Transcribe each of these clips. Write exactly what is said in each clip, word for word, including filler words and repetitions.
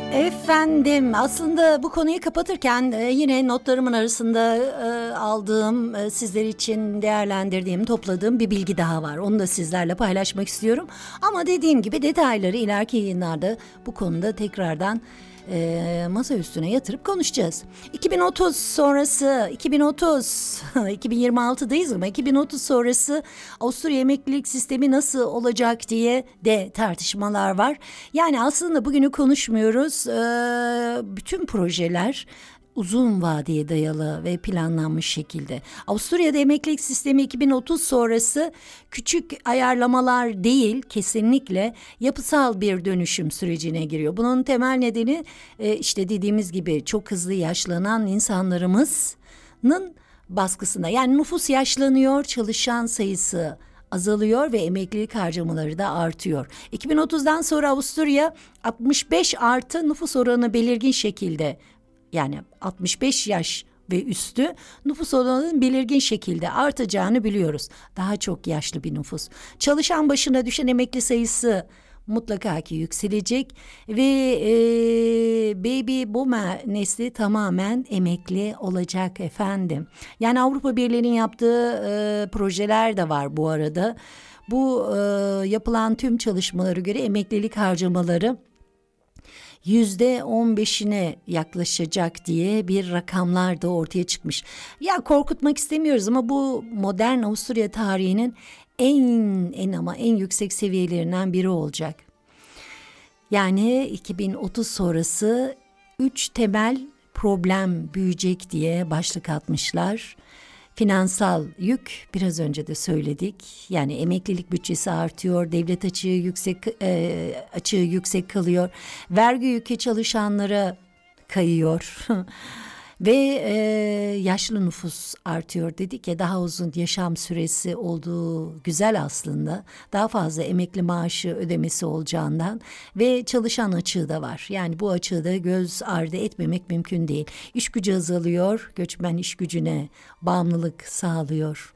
Efendim, aslında bu konuyu kapatırken e, yine notlarımın arasında e, aldığım, e, sizler için değerlendirdiğim, topladığım bir bilgi daha var. Onu da sizlerle paylaşmak istiyorum. Ama dediğim gibi detayları ileriki yayınlarda bu konuda tekrardan e, masa üstüne yatırıp konuşacağız. iki bin otuz sonrası, iki bin otuz, iki bin yirmi altıdayız ama iki bin otuz sonrası Avusturya emeklilik sistemi nasıl olacak diye de tartışmalar var. Yani aslında bugünü konuşmuyoruz. Ee, bütün projeler uzun vadeye dayalı ve planlanmış şekilde. Avusturya'da emeklilik sistemi iki bin otuz sonrası küçük ayarlamalar değil, kesinlikle yapısal bir dönüşüm sürecine giriyor. Bunun temel nedeni e, işte dediğimiz gibi çok hızlı yaşlanan insanlarımızın baskısında. Yani nüfus yaşlanıyor, çalışan sayısı azalıyor ve emeklilik harcamaları da artıyor. iki bin otuzdan sonra Avusturya altmış beş artı nüfus oranı belirgin şekilde, yani altmış beş yaş ve üstü nüfus oranının belirgin şekilde artacağını biliyoruz. Daha çok yaşlı bir nüfus. Çalışan başına düşen emekli sayısı mutlaka ki yükselecek ve e, baby boomer nesli tamamen emekli olacak efendim. Yani Avrupa Birliği'nin yaptığı e, projeler de var bu arada. Bu e, yapılan tüm çalışmalara göre emeklilik harcamaları yüzde on beşine yaklaşacak diye bir rakamlar da ortaya çıkmış. Ya korkutmak istemiyoruz ama bu modern Avusturya tarihinin en en ama en yüksek seviyelerinden biri olacak. Yani iki bin otuz sonrası üç temel problem büyüyecek diye başlık atmışlar. Finansal yük, biraz önce de söyledik. Yani emeklilik bütçesi artıyor, devlet açığı yüksek e, açığı yüksek kalıyor. Vergi yükü çalışanlara kayıyor. Ve e, yaşlı nüfus artıyor dedik ya, daha uzun yaşam süresi olduğu güzel aslında. Daha fazla emekli maaşı ödemesi olacağından ve çalışan açığı da var. Yani bu açığı da göz ardı etmemek mümkün değil. İş gücü azalıyor, göçmen iş gücüne bağımlılık sağlıyor.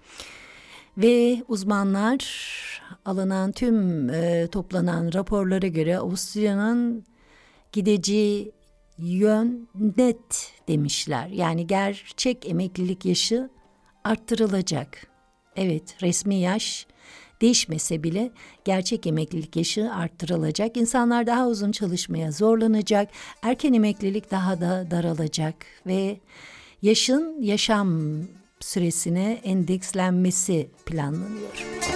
Ve uzmanlar alınan tüm e, toplanan raporlara göre Avusturya'nın gideceği yön net demişler. Yani gerçek emeklilik yaşı arttırılacak. Evet, resmi yaş değişmese bile gerçek emeklilik yaşı arttırılacak. İnsanlar daha uzun çalışmaya zorlanacak. Erken emeklilik daha da daralacak ve yaşın yaşam süresine endekslenmesi planlanıyor.